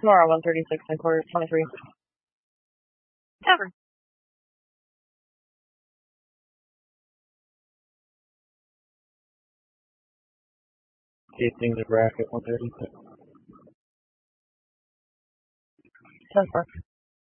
Tomorrow, 136 and quarter 23. Ever. Casing the bracket 136. 10-4.